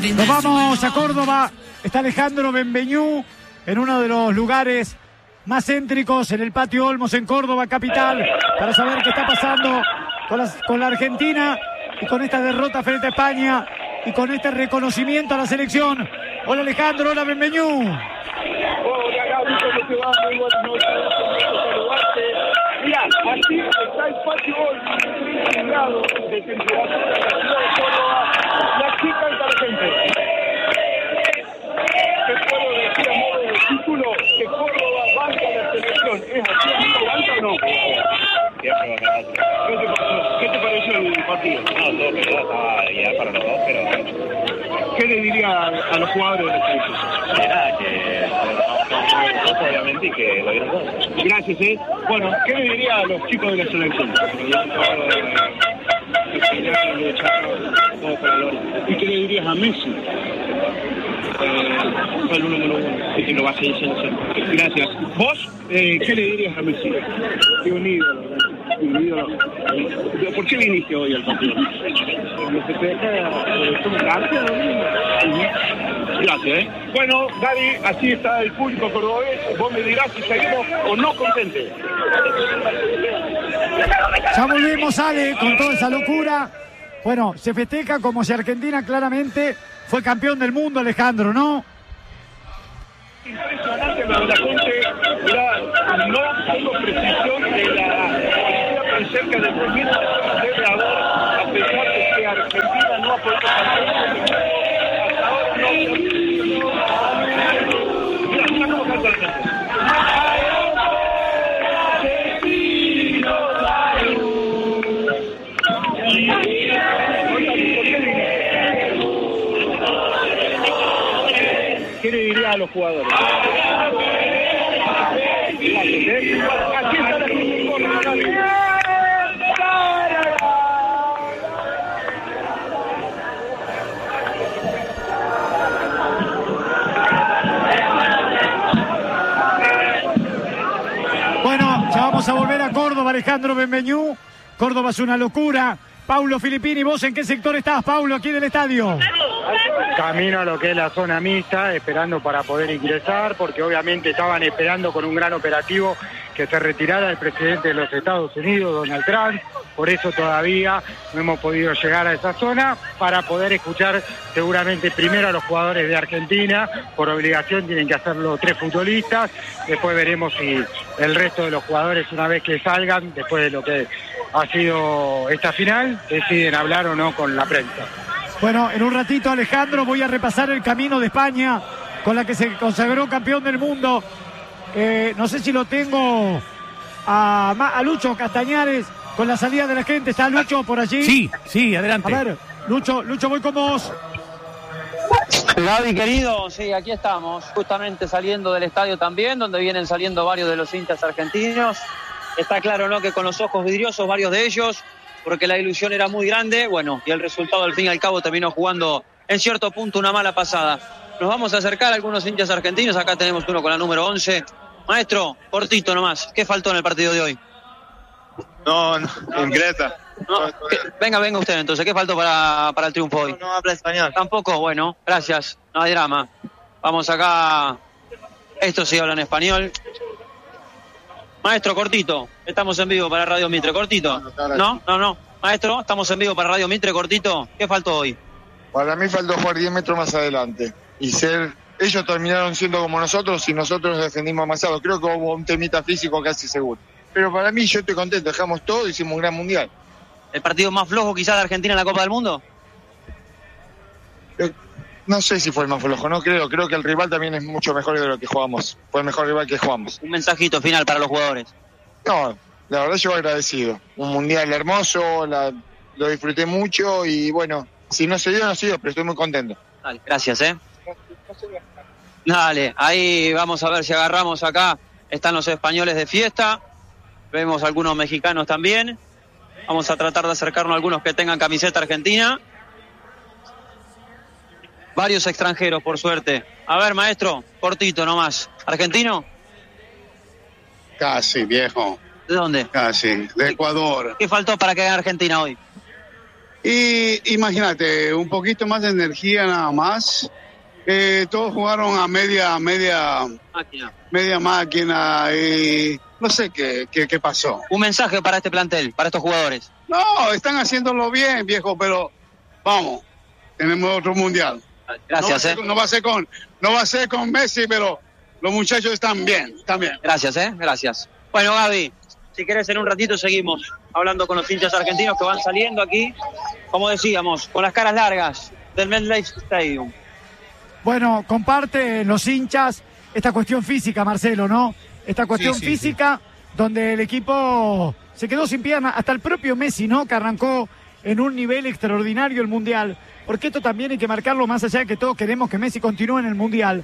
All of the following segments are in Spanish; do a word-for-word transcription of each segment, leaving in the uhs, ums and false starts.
Nos vamos a Córdoba. Está Alejandro Benveñú en uno de los lugares más céntricos en el Patio Olmos en Córdoba capital, para saber qué está pasando con la, con la Argentina y con esta derrota frente a España y con este reconocimiento a la selección. Hola Alejandro, hola Benveñú. Hola Gaby, ¿cómo te va? Muy buenas noches, saludarte. Mira, así está el Patio Olmos, treinta grados de temperatura en la ciudad de Córdoba. La chica es argentina. Te puedo decir a modo de título que Córdoba banca la selección. ¿Es así, amigo? ¿Banca o no? ¿Qué te pasó? ¿Qué te pareció el partido? No, todo que estaba ya para los dos, pero... ¿Qué le diría a, a los jugadores de la selección? Nada, que obviamente y que lo vieron todo. Gracias, ¿eh? Bueno, ¿qué le diría a los chicos de la selección? ¿Y qué le dirías a Messi? Eh, fue el número uno y que lo va a seguir siendo siempre. Gracias. ¿Vos eh, qué le dirías a Messi? Qué un ídolo, un ídolo. ¿Por qué viniste hoy al partido? Porque te deja Gracias, ¿eh? Bueno, Gaby, así está el público cordobés. Vos me dirás si seguimos o no contentes. Ya volvemos, Ale, con toda esa locura. Bueno, se festeja como si Argentina claramente fue campeón del mundo, Alejandro, ¿no? Impresionante lo de la gente. Mirá, no tengo precisión de la pero cerca de tres mil personas debe haber, a pesar de que Argentina no ha podido campeón. Hasta ahora no. Mira, mira cómo canta la gente. ¿Qué le diría a los jugadores? Aquí está la Bueno, ya vamos a volver a Córdoba, Alejandro Benveñú. Córdoba es una locura. Paulo Filippini, ¿vos en qué sector estás, Paulo, aquí del estadio? Camino a lo que es la zona mixta, esperando para poder ingresar, porque obviamente estaban esperando con un gran operativo que se retirara el presidente de los Estados Unidos, Donald Trump. Por eso todavía no hemos podido llegar a esa zona, para poder escuchar seguramente primero a los jugadores de Argentina. Por obligación tienen que hacerlo tres futbolistas. Después veremos si el resto de los jugadores, una vez que salgan, después de lo que ha sido esta final, deciden hablar o no con la prensa. Bueno, en un ratito, Alejandro, voy a repasar el camino de España, con la que se consagró campeón del mundo. Eh, no sé si lo tengo a, a Lucho Castañares con la salida de la gente. ¿Está Lucho por allí? Sí, sí, adelante. A ver, Lucho, Lucho, voy con vos. Gaby, querido, sí, aquí estamos, justamente saliendo del estadio también, donde vienen saliendo varios de los hinchas argentinos. Está claro, ¿no?, que con los ojos vidriosos varios de ellos, porque la ilusión era muy grande, bueno, y el resultado al fin y al cabo terminó jugando en cierto punto una mala pasada. Nos vamos a acercar a algunos hinchas argentinos, acá tenemos uno con la número once. Maestro, cortito nomás, ¿qué faltó en el partido de hoy? No, no, ingresa. No, venga, venga usted entonces, ¿qué faltó para, para el triunfo hoy? No, no habla español. Tampoco, bueno, gracias, no hay drama. Vamos acá, estos sí hablan español. Maestro, cortito, estamos en vivo para Radio Mitre, cortito. No, no, no. Maestro, estamos en vivo para Radio Mitre, cortito. ¿Qué faltó hoy? Para mí faltó jugar diez metros más adelante y ser... Ellos terminaron siendo como nosotros y nosotros defendimos demasiado. Creo que hubo un temita físico casi seguro. Pero para mí yo estoy contento, dejamos todo y hicimos un gran mundial. ¿El partido más flojo quizás de Argentina en la Copa del Mundo? Eh, no sé si fue el más flojo, no creo. Creo que el rival también es mucho mejor de lo que jugamos. Fue el mejor rival que jugamos. Un mensajito final para los jugadores. No, la verdad yo agradecido. Un mundial hermoso, la, lo disfruté mucho y bueno, si no se dio, no se dio, pero estoy muy contento. Dale, gracias, ¿eh? Dale, ahí vamos a ver si agarramos acá. Están los españoles de fiesta. Vemos algunos mexicanos también. Vamos a tratar de acercarnos a algunos que tengan camiseta argentina. Varios extranjeros, por suerte. A ver, maestro, cortito nomás. ¿Argentino? Casi, viejo. ¿De dónde? Casi, de Ecuador. ¿Qué faltó para que gane Argentina hoy? Y imagínate, un poquito más de energía nada más. Eh, todos jugaron a media, media Máquina. media máquina y no sé qué, qué, qué pasó. Un mensaje para este plantel, para estos jugadores. No, están haciéndolo bien, viejo, pero vamos, tenemos otro mundial. Gracias, no eh. No va a ser con, no va a ser con Messi, pero los muchachos están bien, están bien. Gracias, eh, gracias. Bueno, Gaby, si querés en un ratito seguimos hablando con los hinchas argentinos que van saliendo aquí, como decíamos, con las caras largas del MetLife Stadium. Bueno, comparte los hinchas esta cuestión física, Marcelo, ¿no? Esta cuestión Sí, sí, física sí. Donde el equipo se quedó sin pierna, hasta el propio Messi, ¿no? Que arrancó en un nivel extraordinario el Mundial, porque esto también hay que marcarlo más allá de que todos queremos que Messi continúe en el Mundial.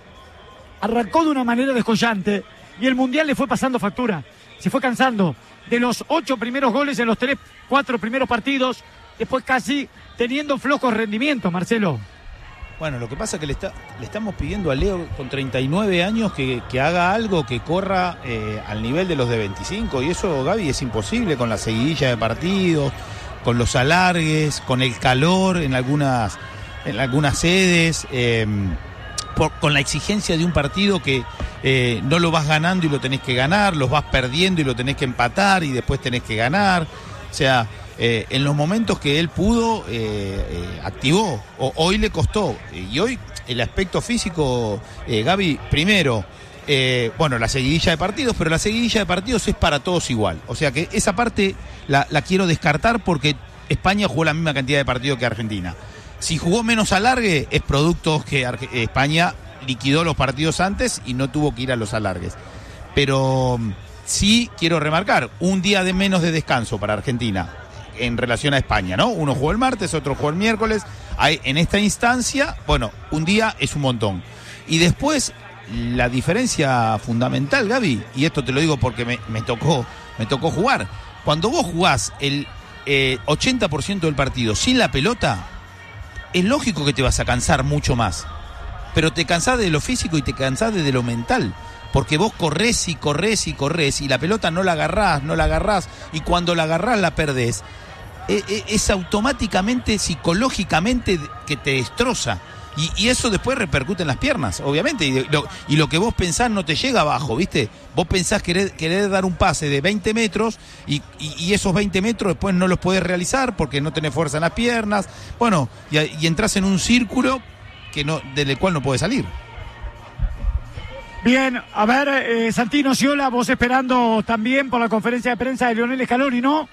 Arrancó de una manera descollante y el Mundial le fue pasando factura, se fue cansando de los ocho primeros goles en los tres, cuatro primeros partidos, después casi teniendo flojos rendimientos, Marcelo. Bueno, lo que pasa es que le, está, le estamos pidiendo a Leo con treinta y nueve años que, que haga algo que corra eh, al nivel de los de veinticinco, y eso, Gaby, es imposible con la seguidilla de partidos, con los alargues, con el calor en algunas, en algunas sedes, eh, por, con la exigencia de un partido que eh, no lo vas ganando y lo tenés que ganar, los vas perdiendo y lo tenés que empatar y después tenés que ganar, o sea... Eh, en los momentos que él pudo, eh, eh, activó, o, hoy le costó, y hoy el aspecto físico, eh, Gaby, primero, eh, bueno, la seguidilla de partidos, pero la seguidilla de partidos es para todos igual, o sea que esa parte la, la quiero descartar porque España jugó la misma cantidad de partidos que Argentina. Si jugó menos alargue, es producto que Arge- España liquidó los partidos antes y no tuvo que ir a los alargues, pero sí quiero remarcar, un día de menos de descanso para Argentina en relación a España, ¿no? Uno jugó el martes, otro jugó el miércoles. Hay, en esta instancia, bueno, un día es un montón. Y después, la diferencia fundamental, Gaby, y esto te lo digo porque me, me tocó, me tocó jugar. Cuando vos jugás el eh, ochenta por ciento del partido sin la pelota, es lógico que te vas a cansar mucho más. Pero te cansás de lo físico y te cansás de lo mental. Porque vos corres y corres y corres y la pelota no la agarrás, no la agarrás, y cuando la agarrás la perdés. Es automáticamente, psicológicamente, que te destroza. Y, y eso después repercute en las piernas, obviamente. Y lo, y lo que vos pensás no te llega abajo, ¿viste? Vos pensás querer, querer dar un pase de veinte metros y, y, y esos veinte metros después no los podés realizar porque no tenés fuerza en las piernas. Bueno, y, y entrás en un círculo que no, del cual no podés salir. Bien, a ver, eh, Santino Sciola, vos esperando también por la conferencia de prensa de Lionel Scaloni, ¿no?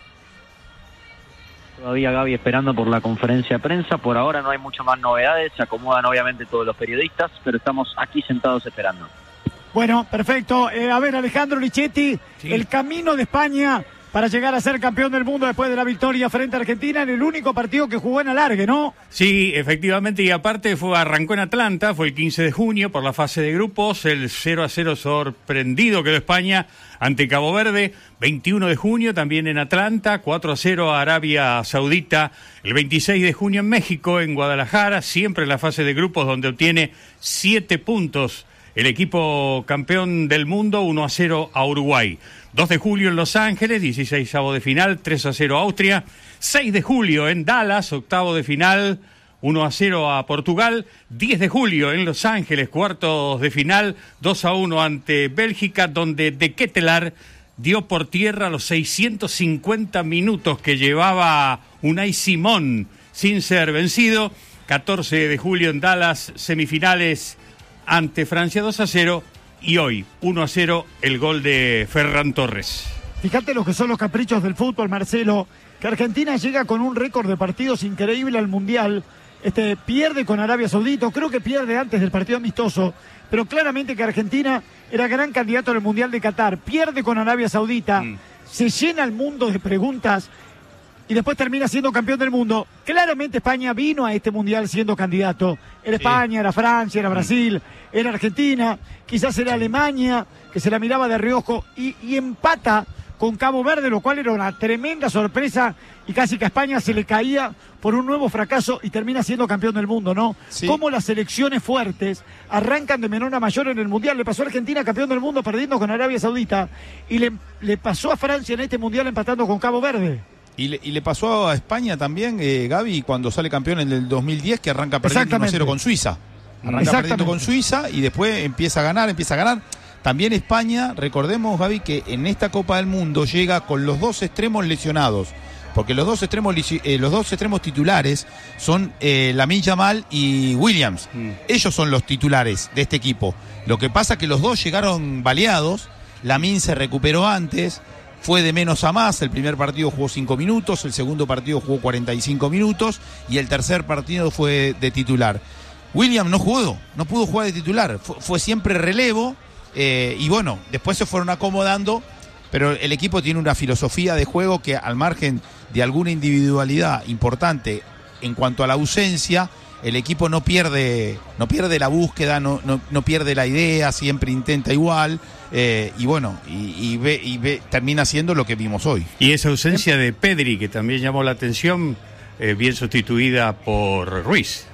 Todavía, Gaby, esperando por la conferencia de prensa. Por ahora no hay muchas más novedades. Se acomodan obviamente todos los periodistas, pero estamos aquí sentados esperando. Bueno, perfecto. Eh, a ver, Alejandro Lichetti, sí. El camino de España para llegar a ser campeón del mundo después de la victoria frente a Argentina en el único partido que jugó en alargue, ¿no? Sí, efectivamente, y aparte fue arrancó en Atlanta, fue el quince de junio por la fase de grupos, el cero a cero sorprendido quedó España ante Cabo Verde, veintiuno de junio también en Atlanta, cuatro a cero a Arabia Saudita, el veintiséis de junio en México, en Guadalajara, siempre en la fase de grupos donde obtiene siete puntos el equipo campeón del mundo, uno a cero a Uruguay. dos de julio en Los Ángeles, dieciseisavo de final, tres a cero a Austria. seis de julio en Dallas, octavo de final, uno a cero a Portugal. diez de julio en Los Ángeles, cuartos de final, dos a uno ante Bélgica, donde De Ketelaar dio por tierra los seiscientos cincuenta minutos que llevaba Unai Simón sin ser vencido. catorce de julio en Dallas, semifinales ante Francia, dos a cero. Y hoy, uno a cero, el gol de Ferran Torres. Fíjate lo que son los caprichos del fútbol, Marcelo, que Argentina llega con un récord de partidos increíble al Mundial, este pierde con Arabia Saudita, creo que pierde antes del partido amistoso, pero claramente que Argentina era gran candidato al Mundial de Qatar, pierde con Arabia Saudita, mm. se llena el mundo de preguntas y después termina siendo campeón del mundo. Claramente España vino a este Mundial siendo candidato. Era España, sí. Era Francia, era Brasil, mm. era Argentina, quizás era Alemania, que se la miraba de reojo, y, y empata con Cabo Verde, lo cual era una tremenda sorpresa, y casi que a España se le caía por un nuevo fracaso y termina siendo campeón del mundo, ¿no? Sí. Cómo las selecciones fuertes arrancan de menor a mayor en el Mundial. Le pasó a Argentina campeón del mundo perdiendo con Arabia Saudita, y le, le pasó a Francia en este Mundial empatando con Cabo Verde. Y le, y le pasó a España también, eh, Gaby, cuando sale campeón en el dos mil diez, que arranca perdiendo uno a cero con Suiza. Arranca perdiendo con Suiza y después empieza a ganar, empieza a ganar. También España, recordemos, Gaby, que en esta Copa del Mundo llega con los dos extremos lesionados. Porque los dos extremos eh, los dos extremos titulares son eh, Lamine Yamal y Williams. Mm. Ellos son los titulares de este equipo. Lo que pasa es que los dos llegaron baleados. Lamine se recuperó antes, fue de menos a más. El primer partido jugó cinco minutos, el segundo partido jugó cuarenta y cinco minutos y el tercer partido fue de titular. Williams no jugó, no pudo jugar de titular, fue, fue siempre relevo eh, y bueno, después se fueron acomodando. Pero el equipo tiene una filosofía de juego que, al margen de alguna individualidad importante en cuanto a la ausencia, el equipo no pierde no pierde la búsqueda, no no, no pierde la idea, siempre intenta igual, eh, y bueno, y, y, ve, y ve, termina siendo lo que vimos hoy. Y esa ausencia de Pedri, que también llamó la atención, eh, bien sustituida por Ruiz.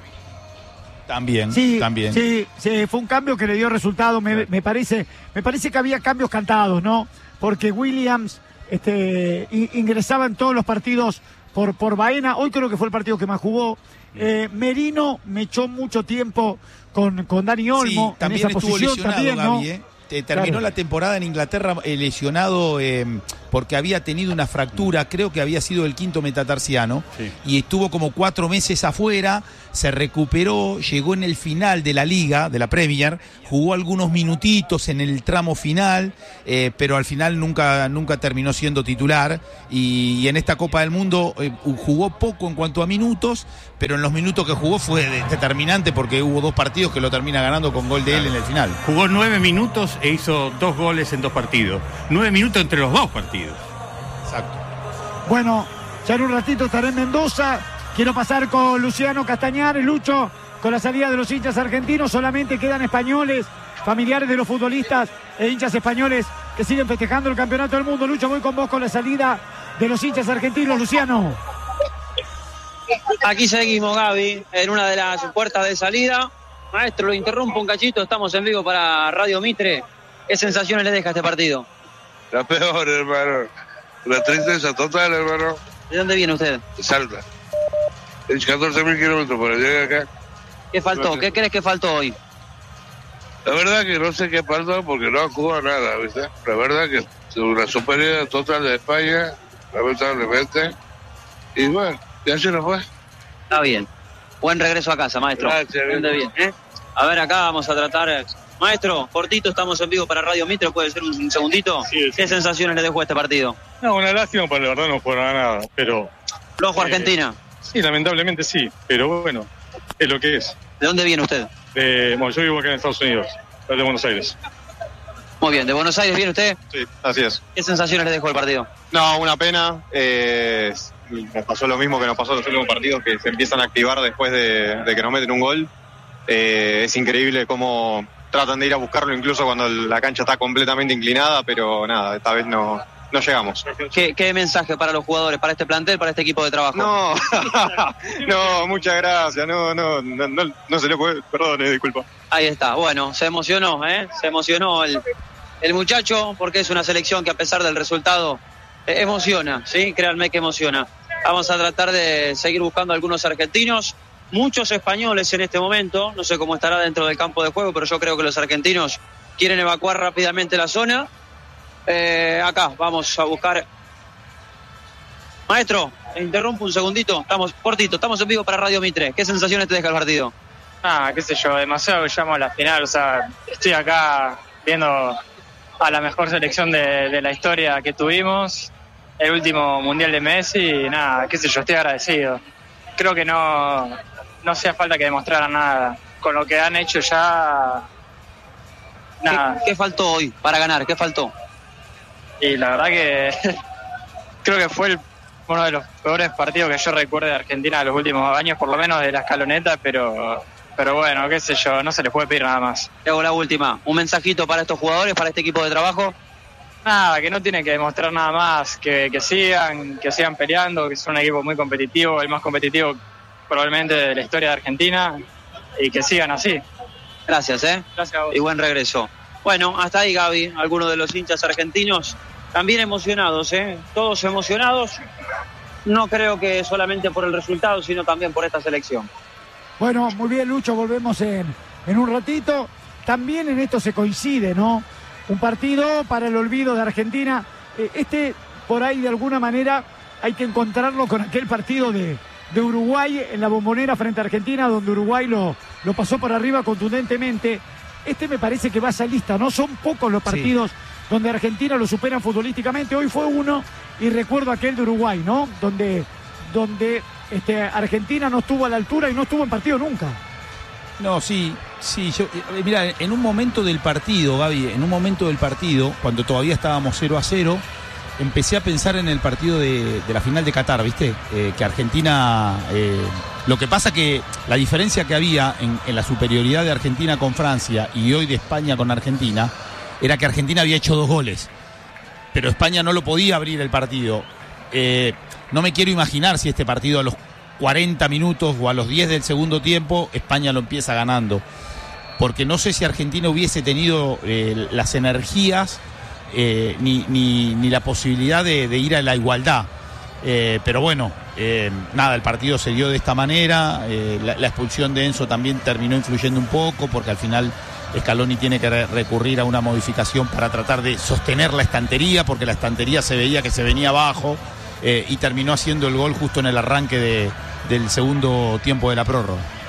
También, sí, también. Sí, sí, fue un cambio que le dio resultado, me, me parece, me parece que había cambios cantados, ¿no? Porque Williams este, ingresaba en todos los partidos por, por Baena. Hoy creo que fue el partido que más jugó. Eh, Merino me echó mucho tiempo con, con Dani Olmo. Sí, también en esa estuvo posición, lesionado, también, ¿no? Gaby, ¿eh? Terminó claro. la temporada en Inglaterra eh, lesionado eh, porque había tenido una fractura, creo que había sido el quinto metatarsiano, sí. Y estuvo como cuatro meses afuera, se recuperó, llegó en el final de la Liga, de la Premier, jugó algunos minutitos en el tramo final, eh, pero al final nunca, nunca terminó siendo titular, y, y en esta Copa del Mundo eh, jugó poco en cuanto a minutos, pero en los minutos que jugó fue determinante porque hubo dos partidos que lo termina ganando con gol de él en el final. Jugó nueve minutos e hizo dos goles en dos partidos. Nueve minutos entre los dos partidos. Exacto. Bueno, ya en un ratito estaré en Mendoza. Quiero pasar con Luciano Castañar, Lucho, con la salida de los hinchas argentinos. Solamente quedan españoles, familiares de los futbolistas e hinchas españoles que siguen festejando el campeonato del mundo. Lucho, voy con vos con la salida de los hinchas argentinos. Luciano. Aquí seguimos, Gaby, en una de las puertas de salida. Maestro, lo interrumpo un cachito, estamos en vivo para Radio Mitre. ¿Qué sensaciones le deja este partido? La peor, hermano. La tristeza total, hermano. ¿De dónde viene usted? De Salta. Es catorce mil kilómetros para llegar acá. ¿Qué faltó? ¿Qué crees que faltó hoy? La verdad que no sé qué faltó porque no jugó nada, ¿viste? La verdad que es una superioridad total de España, lamentablemente. Y bueno, ya se nos fue. Está bien. Buen regreso a casa, maestro. Gracias. Bien. bien, ¿eh? A ver, acá vamos a tratar... Maestro, cortito, estamos en vivo para Radio Mitre, ¿puede ser un segundito? Sí, sí. ¿Qué sensaciones le dejó este partido? No, una lástima, porque la verdad no fue nada, pero... ¿Flojo eh, Argentina? Sí, lamentablemente sí, pero bueno, es lo que es. ¿De dónde viene usted? De, bueno, yo vivo acá en Estados Unidos, de Buenos Aires. Muy bien, ¿de Buenos Aires viene usted? Sí, así es. ¿Qué sensaciones le dejó el partido? No, una pena. Eh, nos pasó lo mismo que nos pasó en los últimos partidos, que se empiezan a activar después de, de que nos meten un gol. Eh, es increíble cómo tratan de ir a buscarlo incluso cuando la cancha está completamente inclinada, pero nada, esta vez no, no llegamos. ¿Qué, ¿Qué mensaje para los jugadores, para este plantel, para este equipo de trabajo? No, no, muchas gracias, no, no, no, no, no se le puede, perdón, eh, disculpa. Ahí está, bueno, se emocionó, ¿eh? Se emocionó el, el muchacho, porque es una selección que a pesar del resultado eh, emociona, ¿sí? Créanme que emociona. Vamos a tratar de seguir buscando a algunos argentinos, muchos españoles en este momento, no sé cómo estará dentro del campo de juego, pero yo creo que los argentinos quieren evacuar rápidamente la zona. Eh, acá vamos a buscar. Maestro, interrumpo un segundito, estamos cortito, estamos en vivo para Radio Mitre. ¿Qué sensaciones te deja el partido? Ah, qué sé yo, demasiado que llamo a la final, o sea, estoy acá viendo a la mejor selección de, de la historia que tuvimos, el último mundial de Messi, y nada, qué sé yo, estoy agradecido. Creo que no, no hacía falta que demostraran nada, con lo que han hecho ya, nada. ¿Qué, qué faltó hoy para ganar? ¿Qué faltó? Y la verdad que creo que fue el, uno de los peores partidos que yo recuerdo de Argentina de los últimos años, por lo menos de la escaloneta, pero... Pero bueno, qué sé yo, no se les puede pedir nada más. Te hago la última. ¿Un mensajito para estos jugadores, para este equipo de trabajo? Nada, que no tienen que demostrar nada más, que, que sigan, que sigan peleando, que es un equipo muy competitivo, el más competitivo probablemente de la historia de Argentina, y que sigan así. Gracias, ¿eh? Gracias a vos. Y buen regreso. Bueno, hasta ahí, Gaby, algunos de los hinchas argentinos también emocionados, ¿eh? Todos emocionados. no creo que solamente por el resultado, sino también por esta selección. Bueno, muy bien, Lucho, volvemos en, en un ratito. También en esto se coincide, ¿no? Un partido para el olvido de Argentina. Este, por ahí, de alguna manera, hay que encontrarlo con aquel partido de, de Uruguay en la Bombonera frente a Argentina, donde Uruguay lo, lo pasó por arriba contundentemente. Este me parece que va a esa lista, ¿no? Son pocos los partidos sí. donde Argentina lo superan futbolísticamente. Hoy fue uno, y recuerdo aquel de Uruguay, ¿no? Donde, donde este, Argentina no estuvo a la altura y no estuvo en partido nunca. No, sí, sí. Yo, mira, en un momento del partido, Gaby, en un momento del partido, cuando todavía estábamos cero a cero, empecé a pensar en el partido de, de la final de Qatar, ¿viste? Eh, que Argentina... Eh, lo que pasa que la diferencia que había en, en la superioridad de Argentina con Francia y hoy de España con Argentina, era que Argentina había hecho dos goles. Pero España no lo podía abrir el partido. Eh, no me quiero imaginar si este partido a los cuarenta minutos o a los diez del segundo tiempo España lo empieza ganando, porque no sé si Argentina hubiese tenido eh, las energías eh, ni, ni, ni la posibilidad de, de ir a la igualdad, eh, pero bueno, eh, nada, el partido se dio de esta manera. eh, la, la expulsión de Enzo también terminó influyendo un poco, porque al final Scaloni tiene que re- recurrir a una modificación para tratar de sostener la estantería, porque la estantería se veía que se venía abajo, eh, y terminó haciendo el gol justo en el arranque de del segundo tiempo de la prórroga.